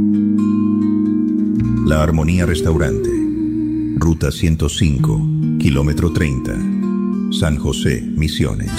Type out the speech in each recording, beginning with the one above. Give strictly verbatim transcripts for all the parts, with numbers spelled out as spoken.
La Armonía Restaurante, Ruta ciento cinco, kilómetro treinta, San José, Misiones.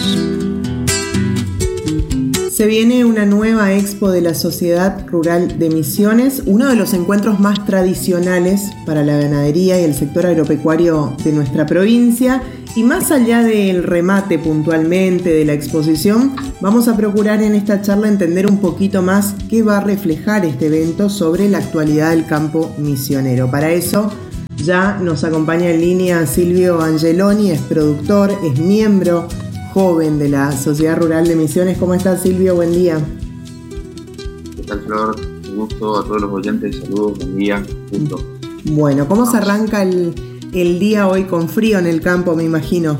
Se viene una nueva expo de la Sociedad Rural de Misiones, uno de los encuentros más tradicionales para la ganadería y el sector agropecuario de nuestra provincia. Y más allá del remate puntualmente de la exposición, vamos a procurar en esta charla entender un poquito más qué va a reflejar este evento sobre la actualidad del campo misionero. Para eso ya nos acompaña en línea Silvio Angeloni, es productor, es miembro joven de la Sociedad Rural de Misiones. ¿Cómo estás, Silvio? Buen día. ¿Qué tal, Flor? Un gusto a todos los oyentes. Saludos, buen día. Gusto. Bueno, ¿cómo se arranca el, el día hoy con frío en el campo, me imagino?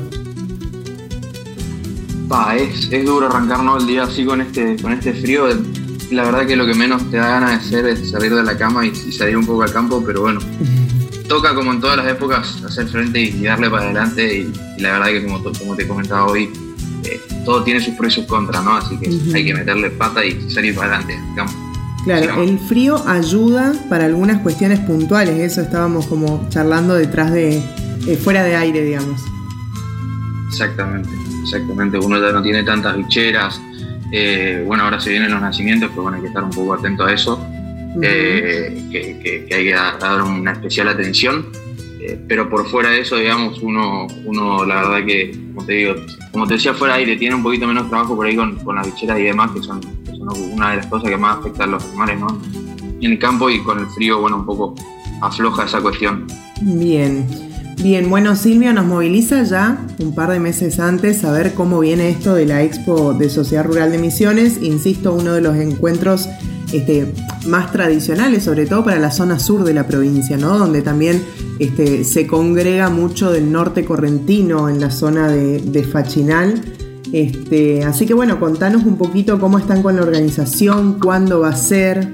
Pa, es, es duro arrancar, ¿no? El día así con este, con este frío. La verdad que lo que menos te da ganas de hacer es salir de la cama y, y salir un poco al campo, pero bueno. Toca, como en todas las épocas, hacer frente y darle para adelante. Y, y la verdad que, como, como te comentaba hoy, eh, todo tiene sus pros y sus contras, ¿no? Así que uh-huh. hay que meterle pata y salir para adelante al campo. Claro, sí, ¿no? El frío ayuda para algunas cuestiones puntuales. Eso estábamos como charlando detrás de, eh, fuera de aire, digamos. Exactamente, exactamente. Uno ya no tiene tantas bicheras. Eh, bueno, ahora se vienen los nacimientos, pero bueno, hay que estar un poco atento a eso. Uh-huh. eh, que, que, que hay que dar, dar una especial atención, eh, pero por fuera de eso, digamos, uno, uno la verdad que, como te digo, como te decía, fuera de aire tiene un poquito menos trabajo por ahí con, con las bicheras y demás, que son, que son una de las cosas que más afectan a los animales, ¿no? En el campo, y con el frío, bueno, un poco afloja esa cuestión. Bien, bien, bueno, Silvio nos moviliza ya un par de meses antes a ver cómo viene esto de la Expo de Sociedad Rural de Misiones. Insisto, uno de los encuentros Este, más tradicionales, sobre todo para la zona sur de la provincia, ¿no? Donde también este, se congrega mucho del norte correntino en la zona de, de Fachinal. Este, así que bueno, contanos un poquito cómo están con la organización, cuándo va a ser.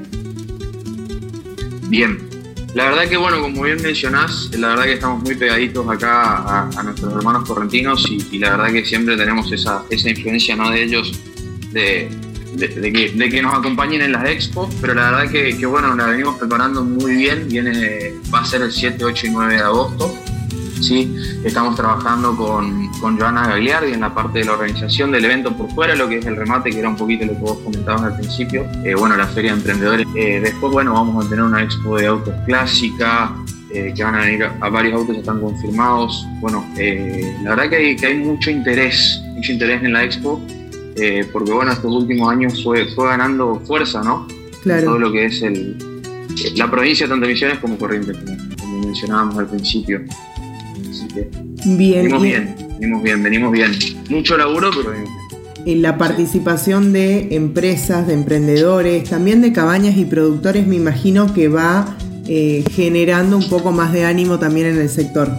Bien, la verdad que bueno, como bien mencionás, la verdad que estamos muy pegaditos acá a, a nuestros hermanos correntinos y, y la verdad que siempre tenemos esa, esa influencia, ¿no? De ellos, de De, de, que, de que nos acompañen en las expos, pero la verdad que, que bueno, la venimos preparando muy bien. Viene, va a ser el siete, ocho y nueve de agosto, ¿sí? Estamos trabajando con, con Joana Gagliardi en la parte de la organización del evento por fuera, lo que es el remate, que era un poquito lo que vos comentabas al principio, eh, bueno, la feria de emprendedores. Eh, después, bueno, vamos a tener una expo de autos clásica, eh, que van a venir a, a varios autos, ya están confirmados. Bueno, eh, la verdad que hay, que hay mucho interés, mucho interés en la expo. Eh, porque bueno, estos últimos años fue, fue ganando fuerza, ¿no? Claro. Todo lo que es el, la provincia, tanto Misiones como Corrientes, como, como mencionábamos al principio. Así que bien, venimos bien. bien, venimos bien, venimos bien. Mucho laburo, pero venimos bien. En la participación de empresas, de emprendedores, también de cabañas y productores, me imagino que va eh, generando un poco más de ánimo también en el sector.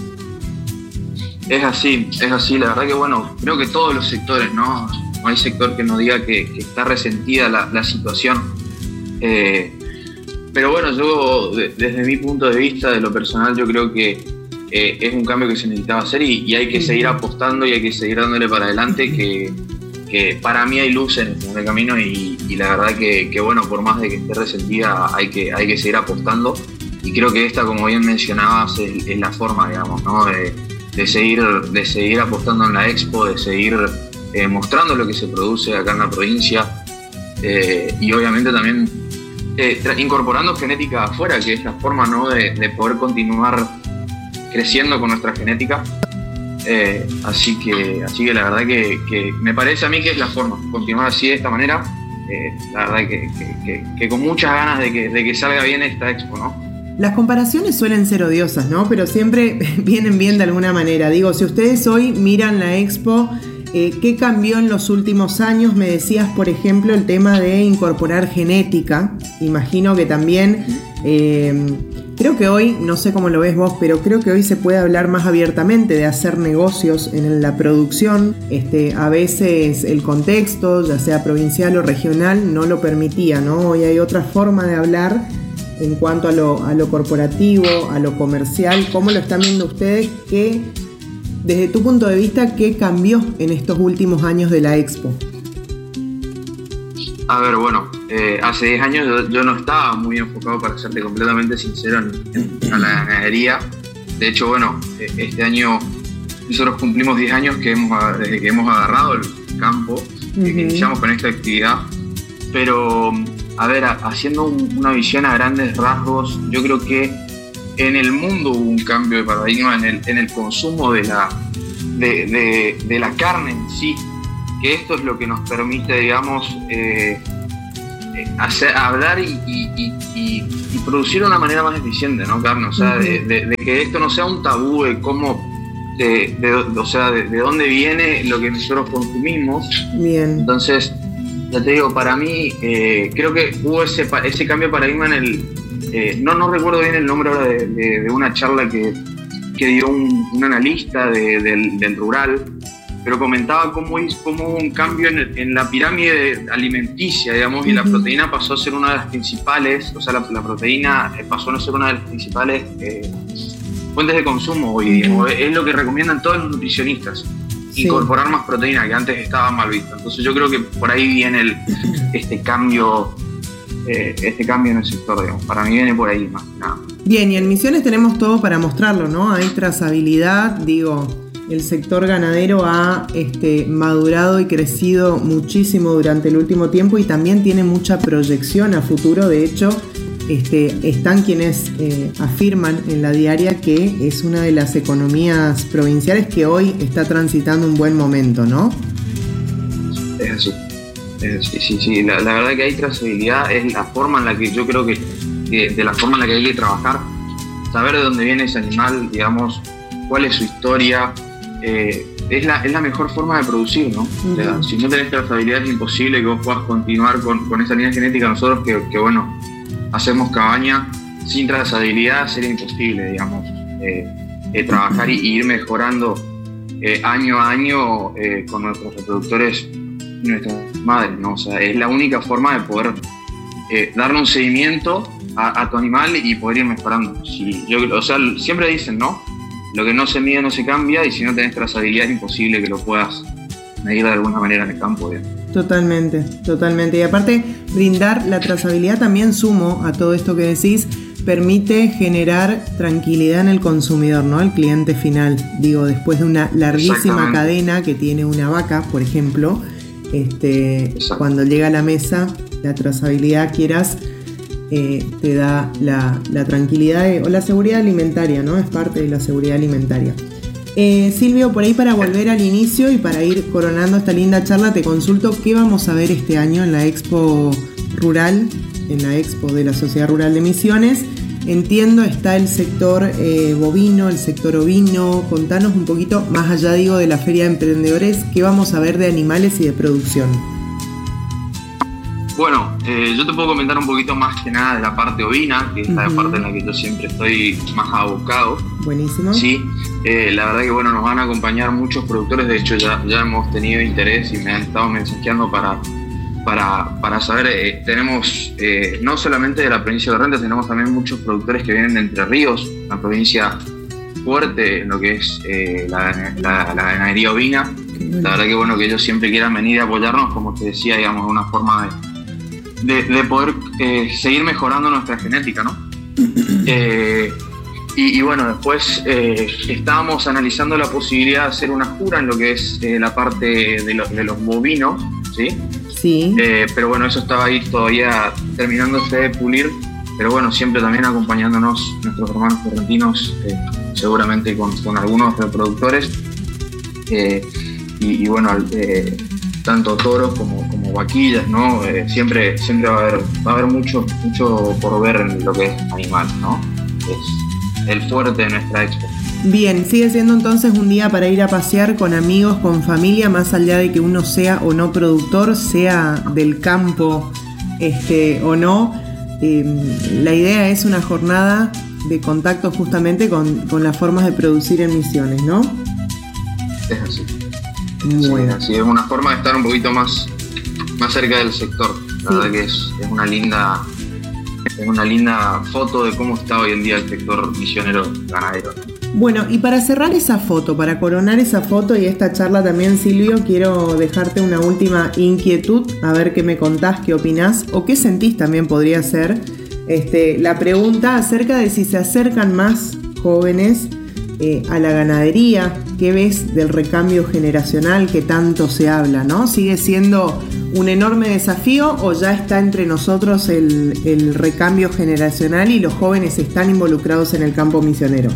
Es así, es así. La verdad que bueno, creo que todos los sectores, ¿no? No hay sector que no diga que, que está resentida la, la situación. Eh, pero bueno, yo de, desde mi punto de vista, de lo personal, yo creo que eh, es un cambio que se necesitaba hacer y, y hay que seguir apostando y hay que seguir dándole para adelante, que, que para mí hay luz en el camino y, y la verdad que, que bueno, por más de que esté resentida, hay que, hay que seguir apostando y creo que esta, como bien mencionabas, es, es la forma, digamos, ¿no? De, de, seguir, de seguir apostando en la expo, de seguir Eh, mostrando lo que se produce acá en la provincia eh, y obviamente también eh, tra- incorporando genética afuera, que es la forma, ¿no? de, de poder continuar creciendo con nuestra genética. Eh, así que así que la verdad que, que me parece a mí que es la forma, continuar así de esta manera. Eh, la verdad que, que, que, que con muchas ganas de que, de que salga bien esta expo, ¿no? Las comparaciones suelen ser odiosas, ¿no? Pero siempre vienen bien de alguna manera. Digo, si ustedes hoy miran la expo, Eh, ¿qué cambió en los últimos años? Me decías, por ejemplo, el tema de incorporar genética. Imagino que también, eh, creo que hoy, no sé cómo lo ves vos, pero creo que hoy se puede hablar más abiertamente de hacer negocios en la producción. Este, a veces el contexto, ya sea provincial o regional, no lo permitía, ¿no? Hoy hay otra forma de hablar en cuanto a lo, a lo corporativo, a lo comercial. ¿Cómo lo están viendo ustedes? ¿Qué, desde tu punto de vista, qué cambió en estos últimos años de la Expo? A ver, bueno, eh, hace diez años yo, yo no estaba muy enfocado, para serte completamente sincero, en, en a la ganadería. De hecho, bueno, este año nosotros cumplimos diez años que hemos, desde que hemos agarrado el campo, uh-huh. que iniciamos con esta actividad. Pero, a ver, haciendo un, una visión a grandes rasgos, yo creo que en el mundo hubo un cambio de paradigma en el, en el consumo de la, de, de, de la carne en sí, que esto es lo que nos permite, digamos, eh, hacer, hablar y, y, y, y producir de una manera más eficiente, ¿no, carne? O sea, uh-huh. de, de, de que esto no sea un tabú de cómo, de, de, o sea, de, de dónde viene lo que nosotros consumimos. Bien. Entonces, ya te digo, para mí, eh, creo que hubo ese, ese cambio de paradigma en el... Eh, no, no recuerdo bien el nombre ahora de, de, de una charla que, que dio un, un analista de, del, del rural, pero comentaba cómo, cómo hubo un cambio en, el, en la pirámide alimenticia, digamos, uh-huh. y la proteína pasó a ser una de las principales, o sea, la, la proteína pasó a no ser una de las principales eh, fuentes de consumo hoy, digamos, uh-huh. es lo que recomiendan todos los nutricionistas, sí. incorporar más proteína, que antes estaba mal visto. Entonces yo creo que por ahí viene el, este cambio eh, este cambio en el sector, digamos, para mí viene por ahí más que nada. Bien, y en Misiones tenemos todo para mostrarlo, ¿no? Hay trazabilidad, digo, el sector ganadero ha este, madurado y crecido muchísimo durante el último tiempo y también tiene mucha proyección a futuro. De hecho, este, están quienes eh, afirman en la diaria que es una de las economías provinciales que hoy está transitando un buen momento, ¿no? Es así. Es, sí, sí, sí. La, la verdad que hay trazabilidad, es la forma en la que yo creo que, que de la forma en la que hay que trabajar, saber de dónde viene ese animal, digamos, cuál es su historia, eh, es, la, es la mejor forma de producir, ¿no? Uh-huh. O sea, si no tenés trazabilidad es imposible que vos puedas continuar con, con esa línea genética. Nosotros que, que bueno, hacemos cabaña, sin trazabilidad sería imposible, digamos, eh, eh, trabajar y, y ir mejorando eh, año a año eh, con nuestros reproductores y nuestras madres, ¿no? O sea, es la única forma de poder eh, darle un seguimiento a, a tu animal y poder ir mejorando. Si yo, o sea, siempre dicen, ¿no? Lo que no se mide no se cambia, y si no tenés trazabilidad es imposible que lo puedas medir de alguna manera en el campo, ¿eh? Totalmente, totalmente. Y aparte, brindar la trazabilidad también, sumo a todo esto que decís, permite generar tranquilidad en el consumidor, ¿no? El cliente final. Digo, después de una larguísima cadena que tiene una vaca, por ejemplo, este, cuando llega a la mesa, la trazabilidad, quieras, eh, te da la, la tranquilidad de, o la seguridad alimentaria, ¿no? Es parte de la seguridad alimentaria. Eh, Silvio, por ahí para volver al inicio y para ir coronando esta linda charla, te consulto qué vamos a ver este año en la Expo Rural, en la Expo de la Sociedad Rural de Misiones. Entiendo, está el sector eh, bovino, el sector ovino. Contanos un poquito, más allá, digo, de la Feria de Emprendedores, qué vamos a ver de animales y de producción. Bueno, eh, yo te puedo comentar un poquito más que nada de la parte ovina, que es uh-huh. la parte en la que yo siempre estoy más abocado. Buenísimo. Sí, eh, la verdad que bueno, nos van a acompañar muchos productores. De hecho ya, ya hemos tenido interés y me han estado mensajeando para, para, para saber. Eh, tenemos eh, no solamente de la provincia de Corrientes, tenemos también muchos productores que vienen de Entre Ríos, una provincia fuerte en lo que es eh, la, la, la ganadería ovina. Bueno. La verdad que bueno, que ellos siempre quieran venir a apoyarnos, como te decía, digamos, una forma de De, de poder eh, seguir mejorando nuestra genética, ¿no? eh, y, y bueno, después eh, estábamos analizando la posibilidad de hacer una jura en lo que es eh, la parte de, lo, de los bovinos, ¿sí? Sí. Eh, pero bueno, eso estaba ahí todavía terminándose de pulir, pero bueno, siempre también acompañándonos nuestros hermanos correntinos, eh, seguramente con, con algunos reproductores, eh, y, y bueno, eh, tanto toros como, como vaquillas, ¿no? Eh, siempre, siempre va a haber, va a haber mucho, mucho por ver en lo que es animal, ¿no? Es el fuerte de nuestra expo. Bien, sigue siendo entonces un día para ir a pasear con amigos, con familia, más allá de que uno sea o no productor, sea del campo este, o no. Eh, la idea es una jornada de contacto justamente con, con las formas de producir en Misiones, ¿no? Es así. Bueno. Sí, es una forma de estar un poquito más, más cerca del sector. La sí. verdad que es, es una linda es una linda foto de cómo está hoy en día el sector misionero ganadero. Bueno, y para cerrar esa foto, para coronar esa foto y esta charla también, Silvio, quiero dejarte una última inquietud, a ver qué me contás, qué opinás, o qué sentís también podría ser este, la pregunta acerca de si se acercan más jóvenes eh, a la ganadería. ¿Qué ves del recambio generacional que tanto se habla, ¿no? ¿Sigue siendo un enorme desafío o ya está entre nosotros el, el recambio generacional y los jóvenes están involucrados en el campo misionero?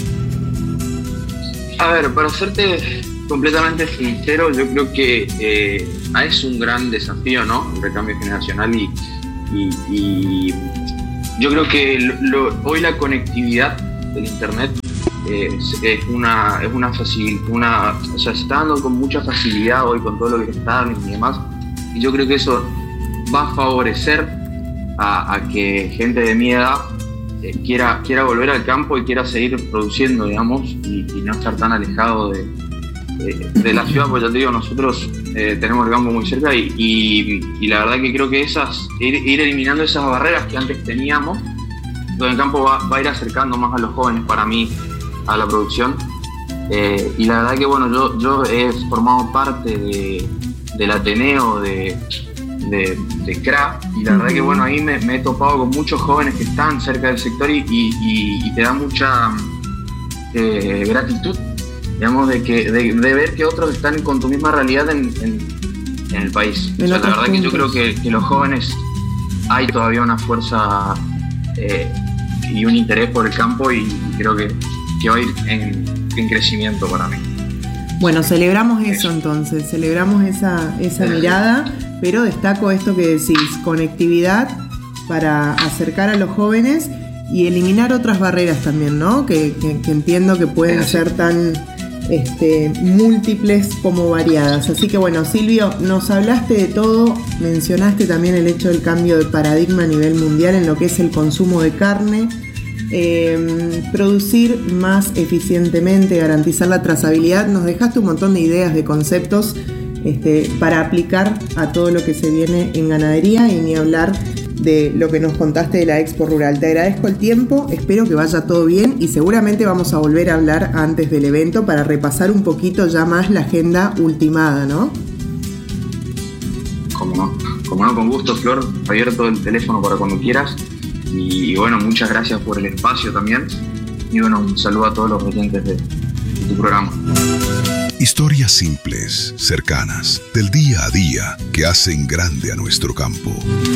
A ver, para serte completamente sincero, yo creo que eh, es un gran desafío, ¿no? El recambio generacional y, y, y yo creo que lo, lo, hoy la conectividad del internet eh, es, es una es una facilidad, una, o sea, se está dando con mucha facilidad hoy con todo lo que está dando y demás, y yo creo que eso va a favorecer a, a que gente de mi edad Eh, quiera, quiera volver al campo y quiera seguir produciendo, digamos, y, y no estar tan alejado de, de, de la ciudad, porque ya te digo, nosotros eh, tenemos el campo muy cerca y, y, y la verdad que creo que esas ir, ir eliminando esas barreras que antes teníamos, donde el campo va, va a ir acercando más a los jóvenes, para mí, a la producción. Eh, y la verdad que, bueno, yo, yo he formado parte de, del Ateneo de... de, de C R A, y la uh-huh. verdad que bueno, ahí me, me he topado con muchos jóvenes que están cerca del sector y, y, y te da mucha eh, gratitud, digamos, de, que, de, de ver que otros están con tu misma realidad en, en, en el país. O sea, la verdad que yo creo que, que los jóvenes hay todavía una fuerza eh, y un interés por el campo, y creo que, que va a ir en, en crecimiento para mí. Bueno, celebramos eso entonces, celebramos esa, esa mirada, pero destaco esto que decís, conectividad para acercar a los jóvenes y eliminar otras barreras también, ¿no? Que, que, que entiendo que pueden ser tan este, múltiples como variadas. Así que bueno, Silvio, nos hablaste de todo, mencionaste también el hecho del cambio de paradigma a nivel mundial en lo que es el consumo de carne. Eh, producir más eficientemente, garantizar la trazabilidad. Nos dejaste un montón de ideas, de conceptos este, para aplicar a todo lo que se viene en ganadería, y ni hablar de lo que nos contaste de la Expo Rural. Te agradezco el tiempo, espero que vaya todo bien y seguramente vamos a volver a hablar antes del evento para repasar un poquito ya más la agenda ultimada, ¿no? Como no, como no, con gusto, Flor, abierto el teléfono para cuando quieras. Y bueno, muchas gracias por el espacio también. Y bueno, un saludo a todos los oyentes de, de tu programa. Historias simples, cercanas, del día a día, que hacen grande a nuestro campo.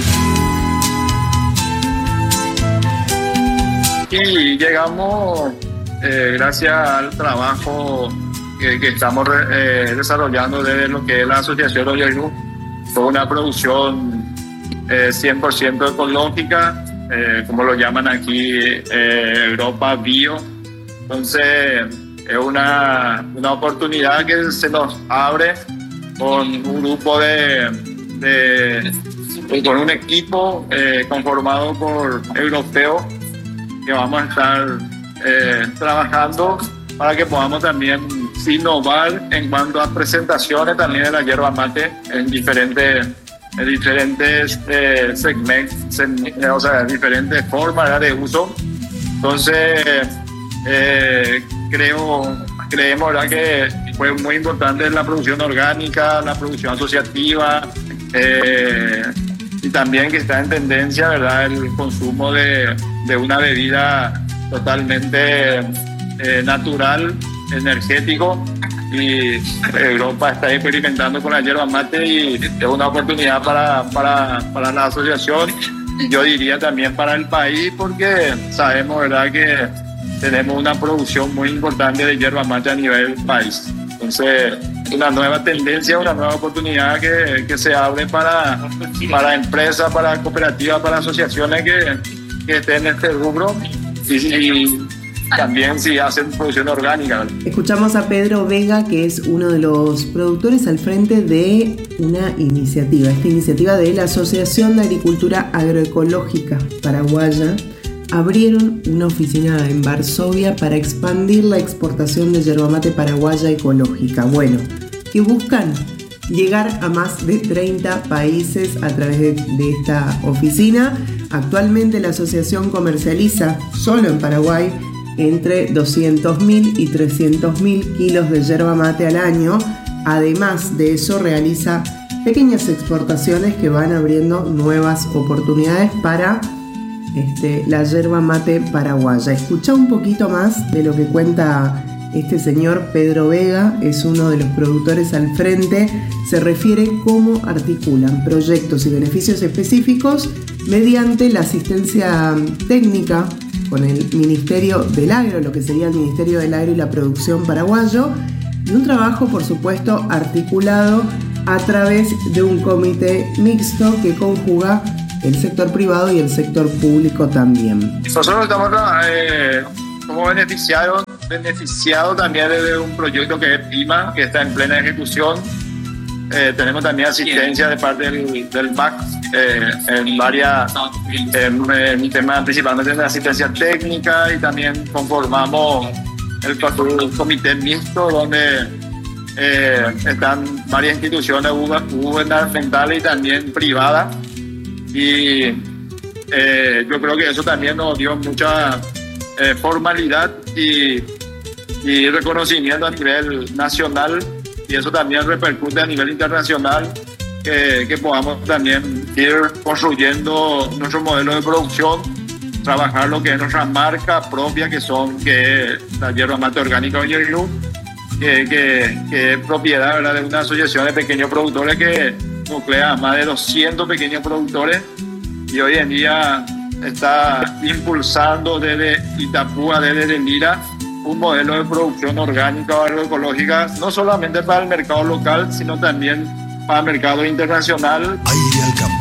Y llegamos, eh, gracias al trabajo que, que estamos eh, desarrollando desde lo que es la Asociación Oyoyú, fue una producción eh, cien por ciento ecológica. Eh, como lo llaman aquí, eh, Europa Bio. Entonces es una, una oportunidad que se nos abre con un grupo de, de con un equipo eh, conformado por europeos, que vamos a estar eh, trabajando para que podamos también innovar en cuanto a presentaciones también de la yerba mate en diferentes de diferentes eh, segmentos, o sea, diferentes formas de uso. Entonces, eh, creo, creemos ¿verdad? Que fue muy importante la producción orgánica, la producción asociativa, eh, y también que está en tendencia, ¿verdad?, el consumo de, de una bebida totalmente eh, natural, energético. Y Europa está experimentando con la yerba mate y es una oportunidad para, para, para la asociación, yo diría también para el país, porque sabemos, ¿verdad?, que tenemos una producción muy importante de yerba mate a nivel país. Entonces, una nueva tendencia, una nueva oportunidad que, que se abre para, para empresas, para cooperativas, para asociaciones que, que estén en este rubro. Y, y también si hacen producción orgánica. Escuchamos a Pedro Vega, que es uno de los productores al frente de una iniciativa, esta iniciativa de la Asociación de Agricultura Agroecológica Paraguaya. Abrieron una oficina en Varsovia para expandir la exportación de yerba mate paraguaya ecológica. Bueno, ¿qué buscan? Llegar a más de treinta países a través de, de esta oficina. Actualmente la asociación comercializa solo en Paraguay entre doscientos mil y trescientos mil kilos de yerba mate al año. Además de eso, realiza pequeñas exportaciones que van abriendo nuevas oportunidades para este, la yerba mate paraguaya. Escucha un poquito más de lo que cuenta este señor Pedro Vega, es uno de los productores al frente. Se refiere cómo articulan proyectos y beneficios específicos mediante la asistencia técnica con el Ministerio del Agro, lo que sería el Ministerio del Agro y la Producción paraguayo, y un trabajo, por supuesto, articulado a través de un comité mixto que conjuga el sector privado y el sector público también. Nosotros estamos eh, como beneficiados, beneficiados también de un proyecto que es PIMA, que está en plena ejecución. Eh, tenemos también asistencia de parte del, del M A C eh, en varias, en, en temas principalmente de asistencia técnica, y también conformamos el, el comité mixto donde eh, están varias instituciones gubernamentales y también privadas, y eh, yo creo que eso también nos dio mucha eh, formalidad y, y reconocimiento a nivel nacional, y eso también repercute a nivel internacional, que, que podamos también ir construyendo nuestro modelo de producción, trabajar lo que es nuestra marca propia, que son que es la yerba mate orgánica Oñerilú, que, que, que es propiedad, ¿verdad?, de una asociación de pequeños productores que nuclea a más de doscientos pequeños productores, y hoy en día está impulsando desde Itapúa, desde Lira, un modelo de producción orgánica o agroecológica, no solamente para el mercado local, sino también para el mercado internacional. Aire al campo.